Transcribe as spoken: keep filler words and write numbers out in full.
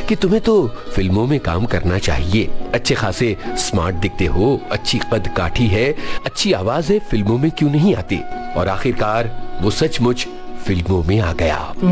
कि तुम्हें तो फिल्मों में काम करना चाहिए, अच्छे खासे स्मार्ट दिखते हो, अच्छी कद काठी है, अच्छी आवाज है, फिल्मों में क्यों नहीं आती। और आखिरकार वो सचमुच फिल्मों में आ गया।